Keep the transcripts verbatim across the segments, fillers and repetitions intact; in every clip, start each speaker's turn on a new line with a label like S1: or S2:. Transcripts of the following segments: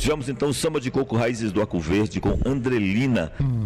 S1: Tivemos então o Samba de Coco Raízes do Arco Verde com Andrelina. Hum.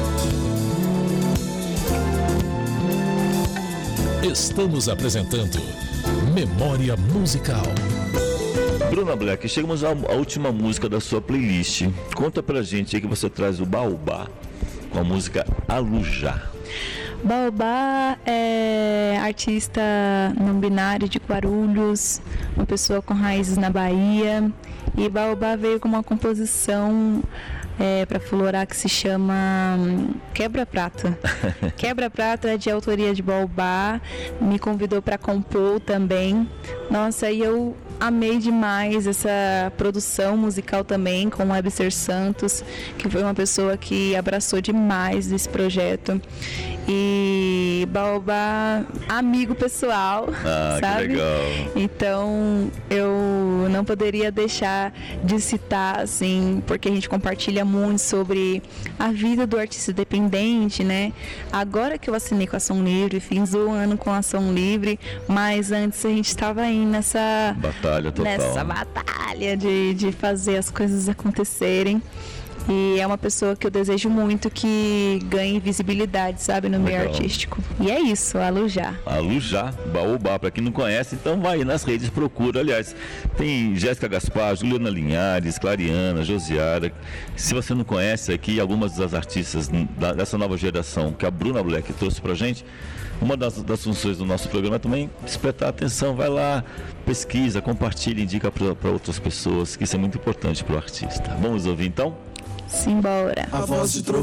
S2: Estamos apresentando Memória Musical.
S1: Bruna Black, chegamos à última música da sua playlist. Conta pra gente aí que você traz o Baobá com a música Alujá.
S3: Baobá é artista não binário de Guarulhos, uma pessoa com raízes na Bahia. E Baobá veio com uma composição é, para florar que se chama Quebra-Prata. Quebra-Prata é de autoria de Baobá, me convidou para compor também. Nossa, e eu amei demais essa produção musical também com o Webster Santos, que foi uma pessoa que abraçou demais esse projeto. E Baobá, amigo pessoal,
S1: ah,
S3: sabe?
S1: Que legal.
S3: Então eu não poderia deixar de citar, assim, porque a gente compartilha muito sobre a vida do artista independente, né? Agora que eu assinei com a Ação Livre, fiz um ano com a Ação Livre, mas antes a gente estava aí nessa
S1: batalha total.
S3: Nessa batalha de, de fazer as coisas acontecerem. E é uma pessoa que eu desejo muito que ganhe visibilidade, sabe, no meio artístico. E é isso, Alujá.
S1: Alujá, Baobá, para quem não conhece, então vai aí nas redes, procura. Aliás, tem Jéssica Gaspar, Juliana Linhares, Clariana, Josiara. Se você não conhece aqui, algumas das artistas dessa nova geração que a Bruna Black trouxe pra gente, uma das, das funções do nosso programa é também despertar atenção. Vai lá, pesquisa, compartilha, indica para outras pessoas, que isso é muito importante para o artista. Vamos ouvir então?
S3: Simbora.
S4: A voz de